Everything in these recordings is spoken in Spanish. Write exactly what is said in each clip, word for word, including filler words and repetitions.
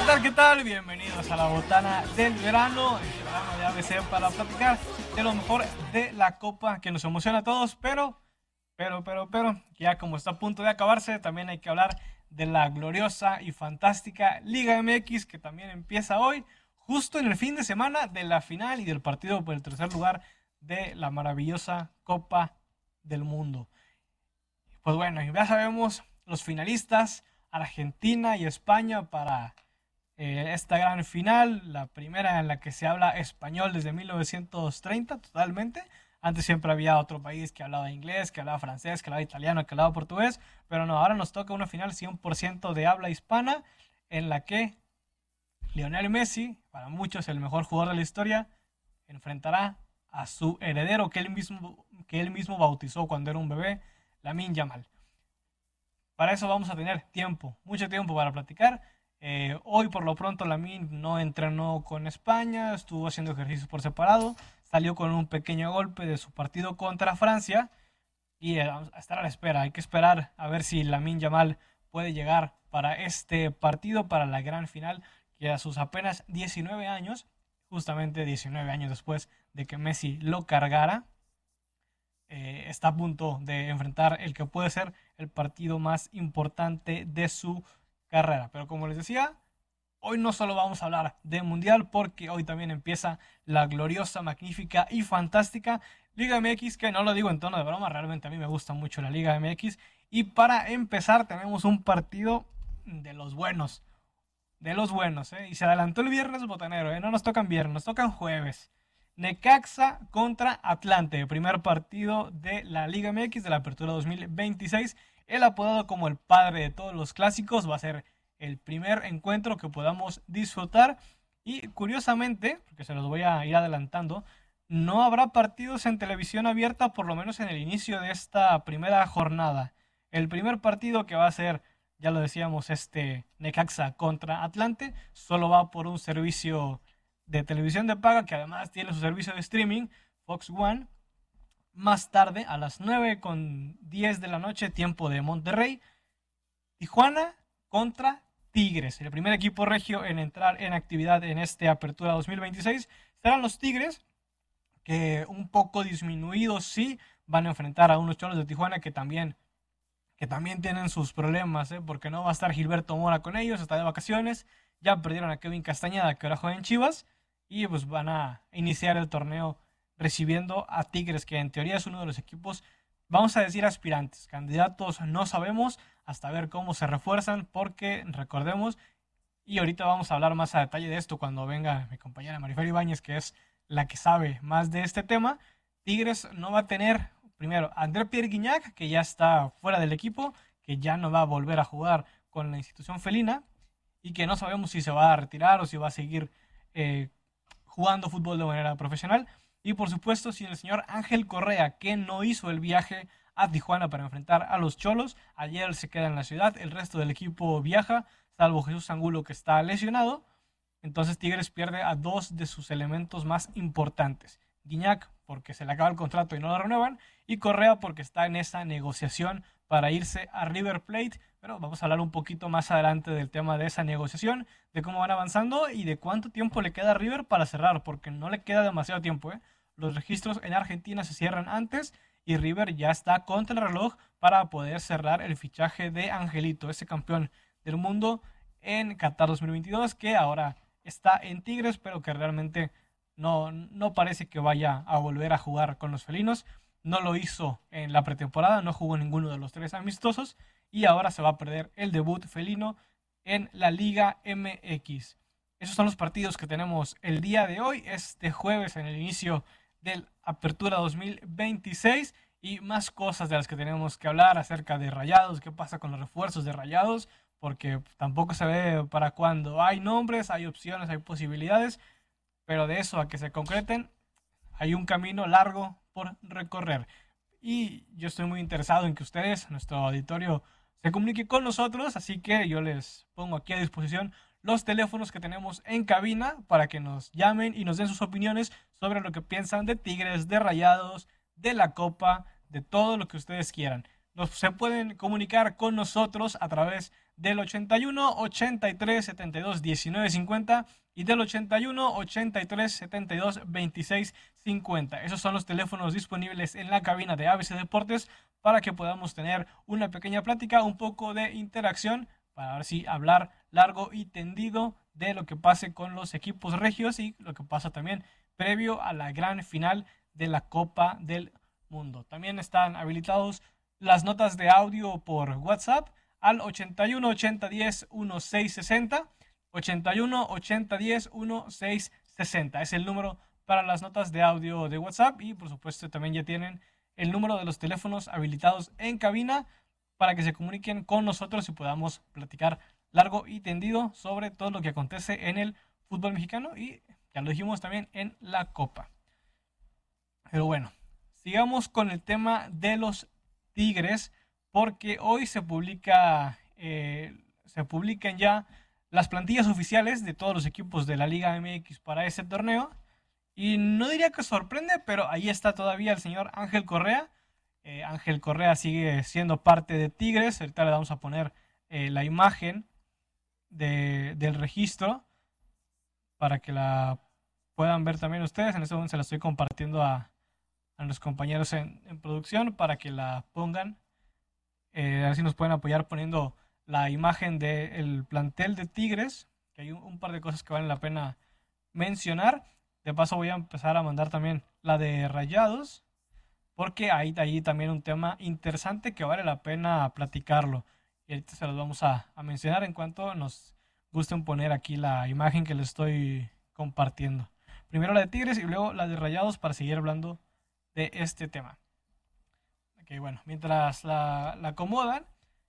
tal? ¿Qué tal? Bienvenidos a la botana del verano, el programa de A B C para platicar de lo mejor de la Copa que nos emociona a todos, pero, pero, pero, pero, ya como está a punto de acabarse, también hay que hablar de la gloriosa y fantástica Liga M X que también empieza hoy, justo en el fin de semana de la final y del partido por el tercer lugar de la maravillosa Copa del Mundo. Pues bueno, ya sabemos los finalistas, Argentina y España para eh, esta gran final, la primera en la que se habla español desde mil novecientos treinta totalmente. Antes siempre había otro país que hablaba inglés, que hablaba francés, que hablaba italiano, que hablaba portugués, pero no, ahora nos toca una final cien por ciento de habla hispana en la que Lionel Messi, para muchos el mejor jugador de la historia, enfrentará a su heredero que él mismo, que él mismo bautizó cuando era un bebé, Lamine Yamal. Para eso vamos a tener tiempo, mucho tiempo para platicar. Eh, hoy por lo pronto Lamine no entrenó con España, estuvo haciendo ejercicios por separado, salió con un pequeño golpe de su partido contra Francia y eh, vamos a estar a la espera. Hay que esperar a ver si Lamine Yamal puede llegar para este partido, para la gran final, que a sus apenas diecinueve años, justamente diecinueve años después de que Messi lo cargara, eh, está a punto de enfrentar el que puede ser el partido más importante de su carrera. Pero como les decía, hoy no solo vamos a hablar de Mundial, porque hoy también empieza la gloriosa, magnífica y fantástica Liga M X, que no lo digo en tono de broma, realmente a mí me gusta mucho la Liga M X. Y para empezar tenemos un partido de los buenos, de los buenos, ¿eh? Y se adelantó el viernes botanero, ¿eh? No nos tocan viernes, nos tocan jueves. Necaxa contra Atlante, primer partido de la Liga M X de la Apertura dos mil veintiséis. Él apodado como el padre de todos los clásicos, va a ser el primer encuentro que podamos disfrutar. Y curiosamente, porque se los voy a ir adelantando, no habrá partidos en televisión abierta, por lo menos en el inicio de esta primera jornada. El primer partido, que va a ser, ya lo decíamos, este Necaxa contra Atlante, solo va por un servicio de televisión de paga, que además tiene su servicio de streaming, Fox One. Más tarde, a las nueve con diez de la noche, tiempo de Monterrey, Tijuana contra Tigres. El primer equipo regio en entrar en actividad en esta Apertura dos mil veintiséis serán los Tigres, que un poco disminuidos sí van a enfrentar a unos Cholos de Tijuana que también, que también tienen sus problemas, ¿eh? Porque no va a estar Gilberto Mora con ellos, está de vacaciones. Ya perdieron a Kevin Castañeda, que ahora juega en Chivas, y pues van a iniciar el torneo recibiendo a Tigres, que en teoría es uno de los equipos, vamos a decir, aspirantes. Candidatos no sabemos, hasta ver cómo se refuerzan, porque recordemos, y ahorita vamos a hablar más a detalle de esto cuando venga mi compañera Marifer Ibáñez, que es la que sabe más de este tema. Tigres no va a tener, primero, a André Pierre Gignac, que ya está fuera del equipo, que ya no va a volver a jugar con la institución felina, y que no sabemos si se va a retirar o si va a seguir eh, jugando fútbol de manera profesional. Y por supuesto, sin el señor Ángel Correa, que no hizo el viaje a Tijuana para enfrentar a los Cholos. Ayer se queda en la ciudad, el resto del equipo viaja, salvo Jesús Angulo, que está lesionado. Entonces Tigres pierde a dos de sus elementos más importantes. Gignac, porque se le acaba el contrato y no lo renuevan, y Correa porque está en esa negociación para irse a River Plate. Pero vamos a hablar un poquito más adelante del tema de esa negociación, de cómo van avanzando y de cuánto tiempo le queda a River para cerrar, porque no le queda demasiado tiempo, ¿eh? Los registros en Argentina se cierran antes y River ya está contra el reloj para poder cerrar el fichaje de Angelito, ese campeón del mundo en Qatar dos mil veintidós, que ahora está en Tigres, pero que realmente no, no parece que vaya a volver a jugar con los felinos. No lo hizo en la pretemporada, no jugó ninguno de los tres amistosos y ahora se va a perder el debut felino en la Liga M X. Esos son los partidos que tenemos el día de hoy, este jueves, en el inicio del Apertura dos mil veintiséis, y más cosas de las que tenemos que hablar acerca de Rayados, qué pasa con los refuerzos de Rayados, porque tampoco se ve para cuándo. Hay nombres, hay opciones, hay posibilidades, pero de eso a que se concreten hay un camino largo por recorrer. Y yo estoy muy interesado en que ustedes, nuestro auditorio, se comunique con nosotros, así que yo les pongo aquí a disposición los teléfonos que tenemos en cabina para que nos llamen y nos den sus opiniones sobre lo que piensan de Tigres, de Rayados, de la Copa, de todo lo que ustedes quieran. Nos, se pueden comunicar con nosotros a través del ochenta y uno, ochenta y tres, setenta y dos, diecinueve, cincuenta y del ochenta y uno, ochenta y tres, setenta y dos, veintiséis, cincuenta. Esos son los teléfonos disponibles en la cabina de A B C Deportes para que podamos tener una pequeña plática, un poco de interacción, para ver si hablar largo y tendido de lo que pase con los equipos regios y lo que pasa también previo a la gran final de la Copa del Mundo. También están habilitados las notas de audio por WhatsApp al ochenta y uno, ochenta, diez, dieciséis, sesenta. ochenta y uno, ochenta, diez, dieciséis, sesenta es el número para las notas de audio de WhatsApp, y por supuesto también ya tienen el número de los teléfonos habilitados en cabina para que se comuniquen con nosotros y podamos platicar largo y tendido sobre todo lo que acontece en el fútbol mexicano y, ya lo dijimos, también en la Copa. Pero bueno, sigamos con el tema de los Tigres, porque hoy se publica, eh, se publican ya las plantillas oficiales de todos los equipos de la Liga M X para ese torneo. Y no diría que sorprende, pero ahí está todavía el señor Ángel Correa. Eh, Ángel Correa sigue siendo parte de Tigres. Ahorita le vamos a poner eh, la imagen de, del registro para que la puedan ver también ustedes. En este momento se la estoy compartiendo a, a los compañeros en, en producción para que la pongan. Eh, a ver si nos pueden apoyar poniendo la imagen del plantel de Tigres, que hay un, un par de cosas que valen la pena mencionar. De paso voy a empezar a mandar también la de Rayados, porque hay ahí también un tema interesante que vale la pena platicarlo. Y ahorita se los vamos a, a mencionar en cuanto nos gusten poner aquí la imagen que les estoy compartiendo. Primero la de Tigres y luego la de Rayados para seguir hablando de este tema. Ok, bueno, mientras la, la acomodan,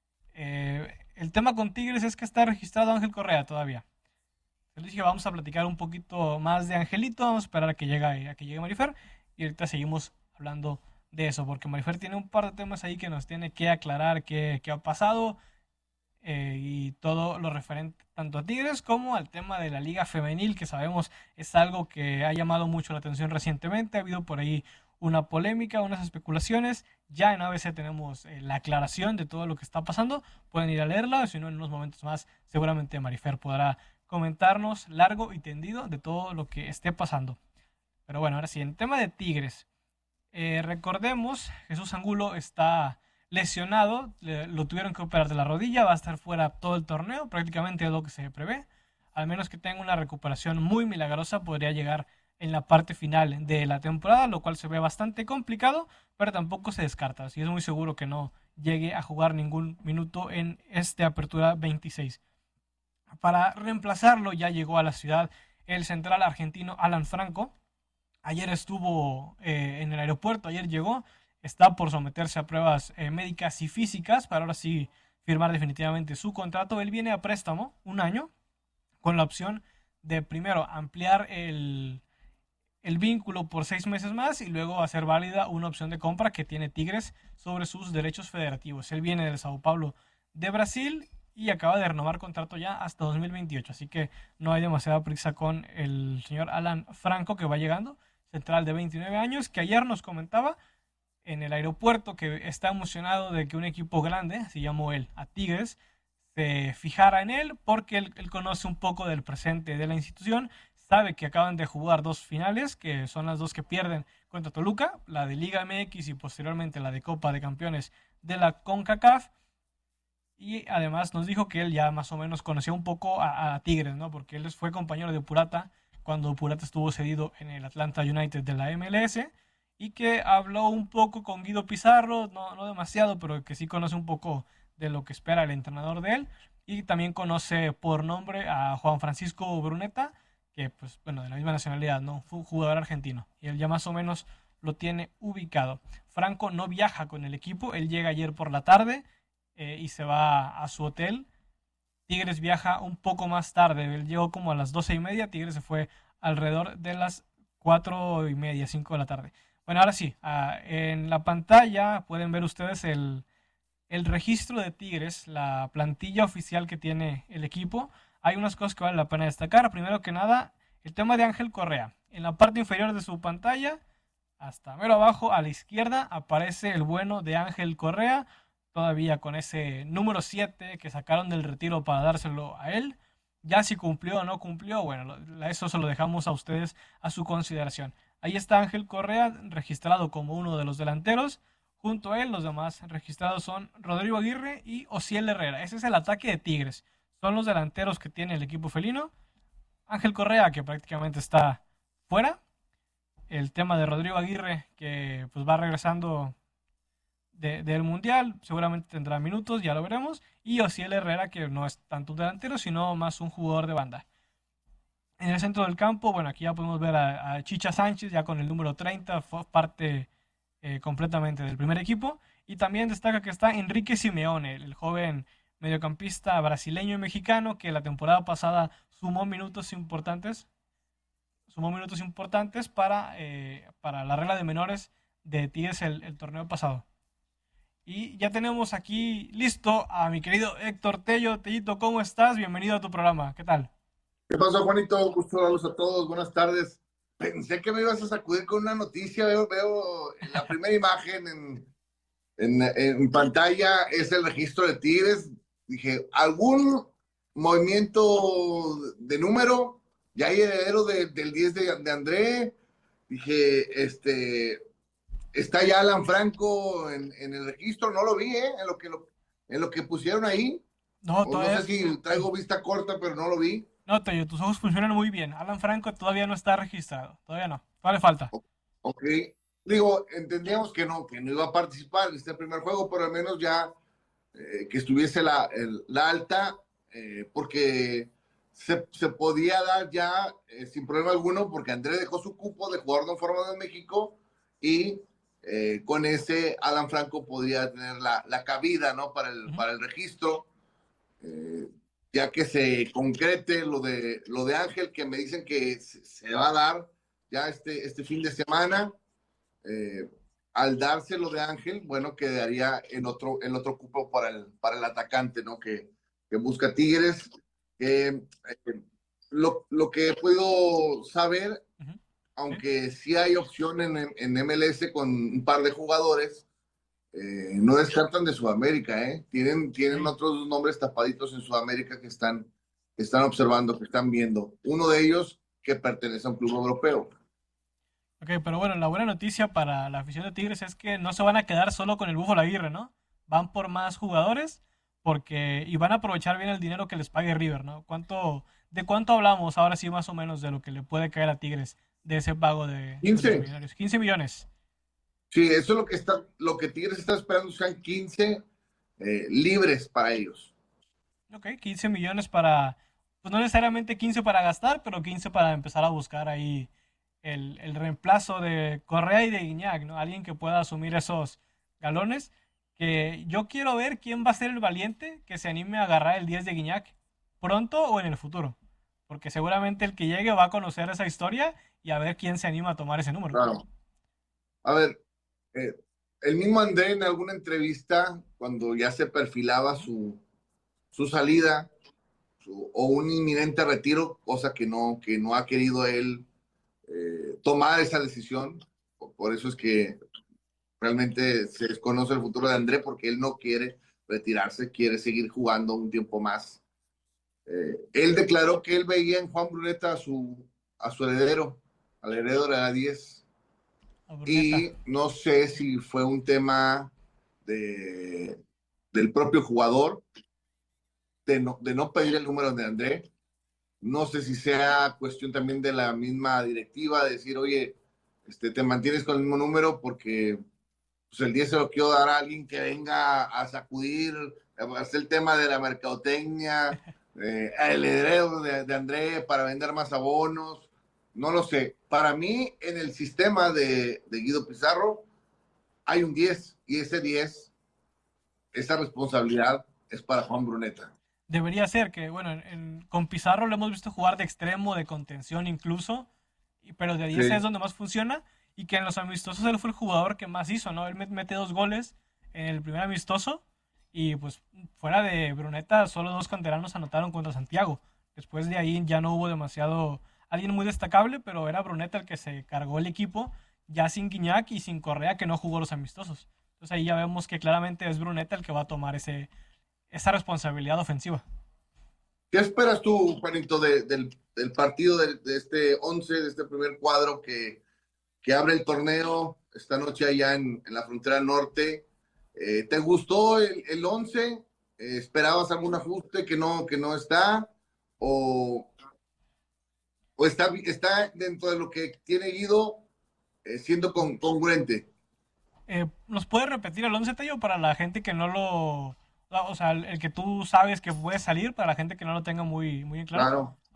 eh, el tema con Tigres es que está registrado Ángel Correa todavía. Les dije, vamos a platicar un poquito más de Angelito, vamos a esperar a que llegue, a que llegue Marifer y ahorita seguimos hablando de eso, porque Marifer tiene un par de temas ahí que nos tiene que aclarar qué, qué ha pasado eh, y todo lo referente tanto a Tigres como al tema de la Liga Femenil, que sabemos es algo que ha llamado mucho la atención recientemente. Ha habido por ahí una polémica, unas especulaciones. Ya en A B C tenemos eh, la aclaración de todo lo que está pasando. Pueden ir a leerla, si no, en unos momentos más seguramente Marifer podrá comentarnos largo y tendido de todo lo que esté pasando. Pero bueno, ahora sí, en tema de Tigres, eh, recordemos, Jesús Angulo está lesionado, le, lo tuvieron que operar de la rodilla, va a estar fuera todo el torneo, prácticamente es lo que se prevé, al menos que tenga una recuperación muy milagrosa, podría llegar en la parte final de la temporada, lo cual se ve bastante complicado, pero tampoco se descarta, así es muy seguro que no llegue a jugar ningún minuto en esta apertura veintiséis. Para reemplazarlo ya llegó a la ciudad el central argentino Alan Franco. Ayer estuvo eh, en el aeropuerto, ayer llegó, está por someterse a pruebas eh, médicas y físicas para ahora sí firmar definitivamente su contrato. Él viene a préstamo un año con la opción de primero ampliar el, el vínculo por seis meses más y luego hacer válida una opción de compra que tiene Tigres sobre sus derechos federativos. Él viene del Sao Paulo de Brasil y acaba de renovar contrato ya hasta dos mil veintiocho, así que no hay demasiada prisa con el señor Alan Franco, que va llegando, central de veintinueve años, que ayer nos comentaba en el aeropuerto que está emocionado de que un equipo grande, así llamó él a Tigres, se fijara en él porque él, él conoce un poco del presente de la institución, sabe que acaban de jugar dos finales, que son las dos que pierden contra Toluca, la de Liga M X y posteriormente la de Copa de Campeones de la CONCACAF. Y además nos dijo que él ya más o menos conocía un poco a, a Tigres, ¿no? Porque él fue compañero de Purata cuando Purata estuvo cedido en el Atlanta United de la M L S y que habló un poco con Guido Pizarro, no, no demasiado, pero que sí conoce un poco de lo que espera el entrenador de él, y también conoce por nombre a Juan Francisco Bruneta, que pues bueno, de la misma nacionalidad, ¿no? Fue un jugador argentino y él ya más o menos lo tiene ubicado. Franco no viaja con el equipo, él llega ayer por la tarde, Eh, y se va a su hotel. Tigres viaja un poco más tarde, él llegó como a las doce y media, Tigres se fue alrededor de las cuatro y media, cinco de la tarde. Bueno, ahora sí, uh, en la pantalla pueden ver ustedes el, el registro de Tigres, la plantilla oficial que tiene el equipo. Hay unas cosas que vale la pena destacar. Primero que nada, el tema de Ángel Correa. En la parte inferior de su pantalla, hasta mero abajo a la izquierda, aparece el bueno de Ángel Correa. todavía con ese número siete que sacaron del retiro para dárselo a él. Ya si cumplió o no cumplió, bueno, eso se lo dejamos a ustedes a su consideración. Ahí está Ángel Correa, registrado como uno de los delanteros. Junto a él, los demás registrados son Rodrigo Aguirre y Osiel Herrera. Ese es el ataque de Tigres. Son los delanteros que tiene el equipo felino. Ángel Correa, que prácticamente está fuera. El tema de Rodrigo Aguirre, que pues va regresando de, del Mundial, seguramente tendrá minutos, ya lo veremos. Y Osiel Herrera, que no es tanto un delantero, sino más un jugador de banda. En el centro del campo, bueno, aquí ya podemos ver a, a Chicha Sánchez, ya con el número treinta, fue parte eh, completamente del primer equipo. Y también destaca que está Enrique Simeone, el, el joven mediocampista brasileño y mexicano, que la temporada pasada sumó minutos importantes, sumó minutos importantes para, eh, para la regla de menores de Tigres el, el torneo pasado. Y ya tenemos aquí listo a mi querido Héctor Tello. Tellito, ¿cómo estás? Bienvenido a tu programa. ¿Qué tal? ¿Qué pasó, Juanito? Gusto darlos a todos. Buenas tardes. Pensé que me ibas a sacudir con una noticia. Veo, veo la primera imagen en, en, en pantalla es el registro de Tigres. Dije, ¿algún movimiento de número? Ya hay heredero de, del diez de, de André. Dije, este, está ya Alan Franco en, en el registro. No lo vi, ¿eh? En lo que, lo, en lo que pusieron ahí. No, O no sé si traigo vista corta, pero no lo vi. No, Tello, tus ojos funcionan muy bien. Alan Franco todavía no está registrado. Todavía no. Todavía le falta. Ok. Digo, entendíamos que no, que no iba a participar en este primer juego, pero al menos ya eh, que estuviese la, el, la alta, eh, porque se, se podía dar ya eh, sin problema alguno, porque André dejó su cupo de jugador no formado en México y eh, con ese Alan Franco podría tener la, la cabida, ¿no? Para el, uh-huh. para el registro. Eh, ya que se concrete lo de, lo de Ángel, que me dicen que se, se va a dar ya este, este fin de semana. Eh, al darse lo de Ángel, bueno, quedaría en otro, en otro cupo para el, para el atacante, ¿no? Que, que busca Tigres. Eh, eh, lo, lo que puedo saber, uh-huh. aunque sí hay opción en, en M L S con un par de jugadores, Eh, no descartan de Sudamérica, ¿eh? Tienen, tienen sí. otros nombres tapaditos en Sudamérica que están, que están observando, que están viendo. Uno de ellos que pertenece a un club europeo. Ok, pero bueno, la buena noticia para la afición de Tigres es que no se van a quedar solo con el Búfalo Aguirre, ¿no? Van por más jugadores porque y van a aprovechar bien el dinero que les pague River, ¿no? ¿Cuánto, ¿De cuánto hablamos ahora sí más o menos de lo que le puede caer a Tigres de ese pago de, quince. de los millonarios? quince millones. Sí, eso es lo que está, lo que Tigres está esperando, sean quince eh, libres para ellos. Ok, quince millones para, pues no necesariamente quince para gastar, pero quince para empezar a buscar ahí el, el reemplazo de Correa y de Guiñac, ¿no? Alguien que pueda asumir esos galones. Que yo quiero ver quién va a ser el valiente que se anime a agarrar el diez de Guiñac pronto o en el futuro. Porque seguramente el que llegue va a conocer esa historia y a ver quién se anima a tomar ese número. Claro. A ver, Eh, el mismo André en alguna entrevista, cuando ya se perfilaba su, su salida su, o un inminente retiro, cosa que no, que no ha querido él eh, tomar esa decisión, por, por eso es que realmente se desconoce el futuro de André, porque él no quiere retirarse, quiere seguir jugando un tiempo más. Eh, él declaró que él veía en Juan Bruneta a su, a su heredero, al heredero de la diez. Y no sé si fue un tema de, del propio jugador de no, de no pedir el número de André. No sé si sea cuestión también de la misma directiva, de decir, oye, este, te mantienes con el mismo número porque pues, el diez se lo quiero dar a alguien que venga a sacudir, a hacer el tema de la mercadotecnia, eh, el heredero de, de André para vender más abonos. No lo sé. Para mí, en el sistema de, de Guido Pizarro, hay un diez, y ese diez, esa responsabilidad es para Juan Bruneta. Debería ser que, bueno, en, en, con Pizarro lo hemos visto jugar de extremo, de contención incluso, pero de diez sí. es donde más funciona, y que en los amistosos él fue el jugador que más hizo, ¿no? Él mete dos goles en el primer amistoso, y pues fuera de Bruneta, solo dos canteranos anotaron contra Santiago. Después de ahí ya no hubo demasiado... alguien muy destacable, pero era Bruneta el que se cargó el equipo, ya sin Guiñac y sin Correa, que no jugó los amistosos. Entonces ahí ya vemos que claramente es Bruneta el que va a tomar ese, esa responsabilidad ofensiva. ¿Qué esperas tú, Juanito, de, del, del, partido de, de, este once, de este primer cuadro que, que abre el torneo esta noche allá en, en la frontera norte? Eh, ¿Te gustó el, el once? Eh, ¿Esperabas algún ajuste que no, que no está? ¿O, o está, está dentro de lo que tiene Guido eh, siendo con, congruente? Eh, ¿Nos puedes repetir el once, Tello, para la gente que no lo... O sea, el, el que tú sabes que puede salir, para la gente que no lo tenga muy, muy en claro? Claro.